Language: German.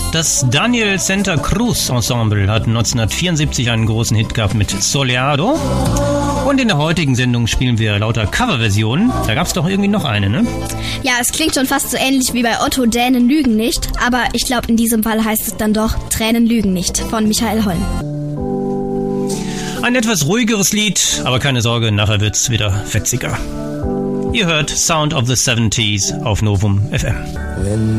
Das Daniel Santa Cruz Ensemble hat 1974 einen großen Hit gehabt mit Soleado. Und in der heutigen Sendung spielen wir lauter Coverversionen. Da gab es doch irgendwie noch eine, ne? Ja, es klingt schon fast so ähnlich wie bei Otto, Dänen lügen nicht. Aber ich glaube, in diesem Fall heißt es dann doch Tränen lügen nicht von Michael Holm. Ein etwas ruhigeres Lied, aber keine Sorge, nachher wird's wieder fetziger. Ihr hört Sound of the 70s auf Novum FM.